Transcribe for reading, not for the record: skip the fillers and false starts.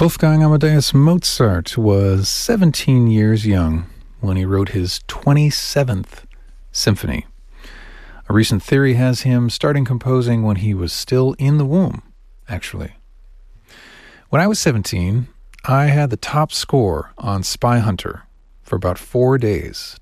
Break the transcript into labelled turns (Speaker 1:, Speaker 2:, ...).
Speaker 1: Wolfgang Amadeus Mozart was 17 years young when he wrote his 27th symphony. A recent theory has him starting composing when he was still in the womb, actually. When I was 17, I had the top score on Spy Hunter for about 4 days,